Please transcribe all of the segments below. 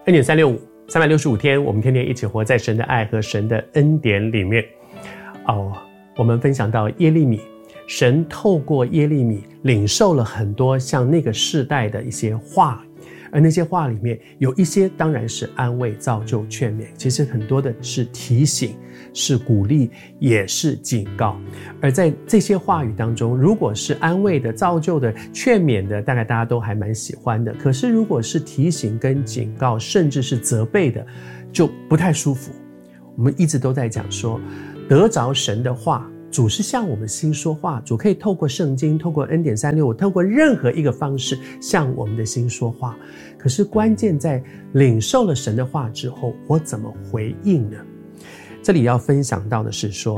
恩典365 365天，我们天天一起活在神的爱和神的恩典里面。我们分享到耶利米，神透过耶利米领受了很多像那个世代的一些话，而那些话里面有一些当然是安慰、造就、劝勉，其实很多的是提醒，是鼓励，也是警告。而在这些话语当中，如果是安慰的、造就的、劝勉的，大概大家都还蛮喜欢的。可是如果是提醒跟警告，甚至是责备的，就不太舒服。我们一直都在讲说，得着神的话，主是向我们心说话，主可以透过圣经，透过恩典365，透过任何一个方式向我们的心说话。可是关键在领受了神的话之后，我怎么回应呢？这里要分享到的是说，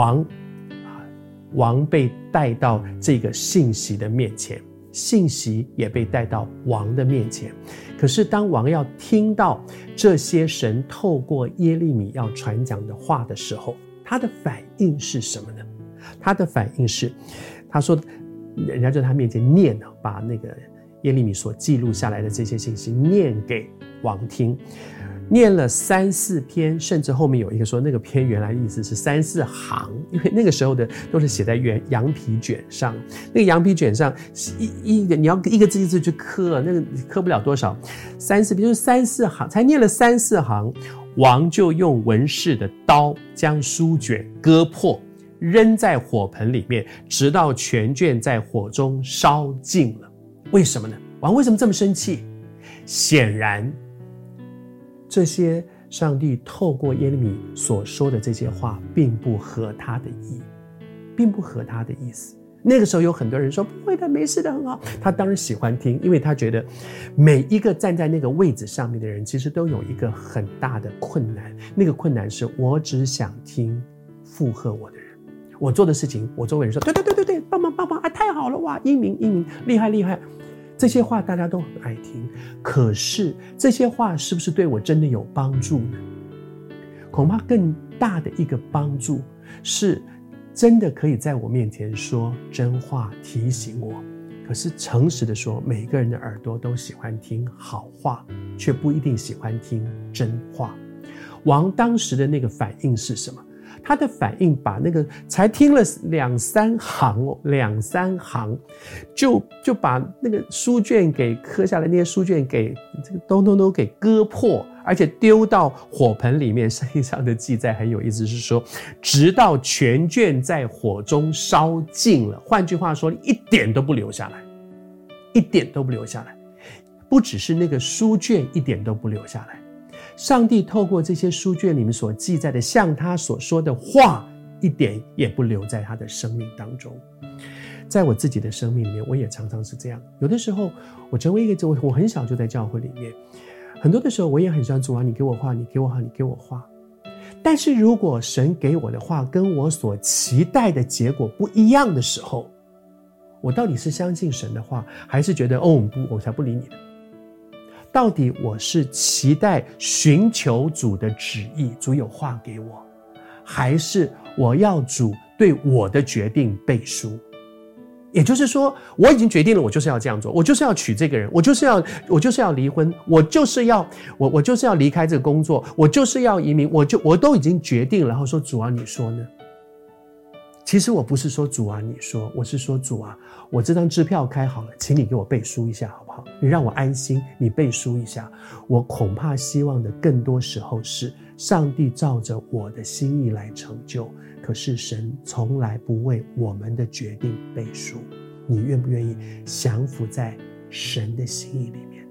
王被带到这个信息的面前，信息也被带到王的面前。可是当王要听到这些神透过耶利米要传讲的话的时候，他的反应是什么呢？他的反应是，他说人家在他面前念，把那个耶利米所记录下来的这些信息念给王听，念了3、4篇，甚至后面有一个说那个篇原来意思是3、4行，因为那个时候的都是写在羊皮卷上，那个羊皮卷上你要一个字一个字去刻，那个刻不了多少，3、4篇就是3、4行，才念了3、4行，王就用文士的刀将书卷割破，扔在火盆里面，直到全卷在火中烧尽了。为什么呢？王为什么这么生气？显然这些上帝透过耶利米所说的这些话并不合他的意，并不合他的意思。那个时候有很多人说不会的，没事的，很好。他当然喜欢听，因为他觉得每一个站在那个位置上面的人其实都有一个很大的困难，那个困难是我只想听附和我的人，我做的事情我周围人说对，帮忙啊，太好了，哇，英明，厉害，这些话大家都很爱听。可是这些话是不是对我真的有帮助呢？恐怕更大的一个帮助是真的可以在我面前说真话提醒我。可是诚实的说，每个人的耳朵都喜欢听好话，却不一定喜欢听真话。王当时的那个反应是什么？他的反应把那个才听了2、3行，就把那个书卷给刻下来，那些书卷给这个都给割破，而且丢到火盆里面。圣经上的记载很有意思，是说直到全卷在火中烧尽了。换句话说，一点都不留下来，一点都不留下来。不只是那个书卷一点都不留下来，上帝透过这些书卷里面所记载的像他所说的话，一点也不留在他的生命当中。在我自己的生命里面，我也常常是这样。有的时候我成为一个，我很小就在教会里面，很多的时候我也很喜欢主啊，你给我话，你给我话。但是如果神给我的话跟我所期待的结果不一样的时候，我到底是相信神的话，还是觉得我才不理你的？到底我是期待寻求主的旨意，主有话给我，还是我要主对我的决定背书？也就是说，我已经决定了，我就是要这样做，我就是要娶这个人，我就是要离婚，我就是要离开这个工作，我就是要移民，我都已经决定了，然后说主啊，你说呢？其实我不是说主啊你说，我是说主啊，我这张支票开好了，请你给我背书一下好不好？你让我安心，你背书一下。我恐怕希望的更多时候是上帝照着我的心意来成就，可是神从来不为我们的决定背书。你愿不愿意降服在神的心意里面？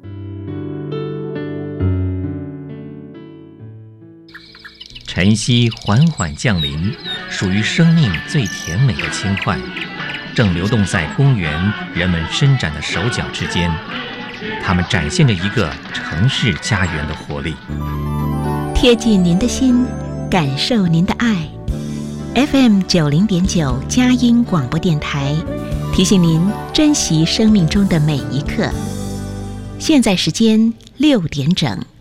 晨曦缓缓降临，属于生命最甜美的轻快，正流动在公园人们伸展的手脚之间。它们展现着一个城市家园的活力， 贴近您的心，感受您的爱。FM 90.9佳音广播电台提醒您珍惜生命中的每一刻。现在时间6点整。